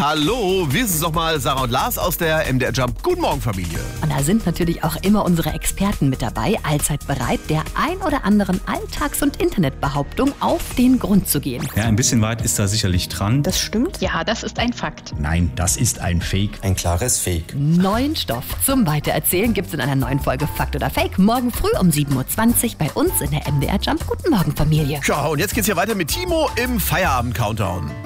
Hallo, wir sind nochmal Sarah und Lars aus der MDR Jump. Guten Morgen, Familie. Und da sind natürlich auch immer unsere Experten mit dabei, allzeit bereit, der ein oder anderen Alltags- und Internetbehauptung auf den Grund zu gehen. Ja, ein bisschen weit ist da sicherlich dran. Das stimmt? Ja, das ist ein Fakt. Nein, das ist ein Fake. Ein klares Fake. Neuen Stoff zum Weitererzählen gibt's in einer neuen Folge Fakt oder Fake. Morgen früh um 7.20 Uhr bei uns in der MDR Jump. Guten Morgen, Familie. Ja, und jetzt geht's hier weiter mit Timo im Feierabend-Countdown.